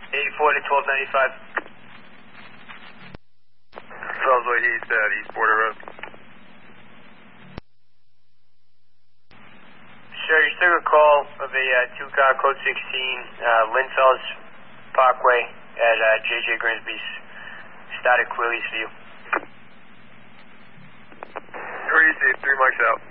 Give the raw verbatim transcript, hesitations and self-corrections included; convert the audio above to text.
eighty-four to twelve ninety-five. Fellsway East at East Border Road. Sure, you took a call of a uh, two-car code sixteen, uh, Linfells Parkway at uh, J J Grimsby's. Static Willie's View. Three, three mics out.